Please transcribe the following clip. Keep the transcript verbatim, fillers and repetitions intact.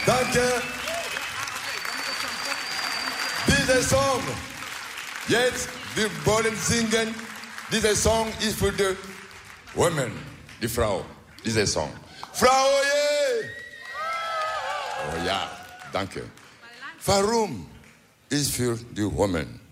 Danke. Dieser Song, jetzt, wir wollen singen. Dieser Song ist für die Women, die Frau. Dieser Song. Frau, oje! Oh ja, danke. Warum ist für die Women?